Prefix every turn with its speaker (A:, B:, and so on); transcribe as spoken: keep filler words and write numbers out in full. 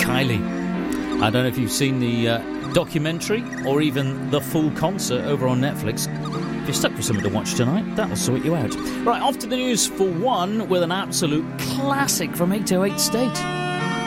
A: Kylie. I don't know if you've seen the uh, documentary or even the full concert over on Netflix. If you're stuck for something to watch tonight, that'll sort you out. Right, off to the news for one with an absolute classic from eight oh eight State.